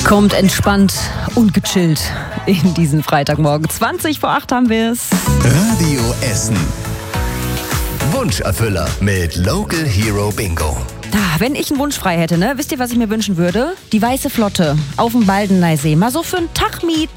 Kommt entspannt und gechillt in diesen Freitagmorgen. 20:08 haben wir es. Radio Essen. Wunscherfüller mit Local Hero Bingo. Wenn ich einen Wunsch frei hätte, wisst ihr, was ich mir wünschen würde? Die Weiße Flotte auf dem Baldeneysee. Mal so für einen Tag mieten.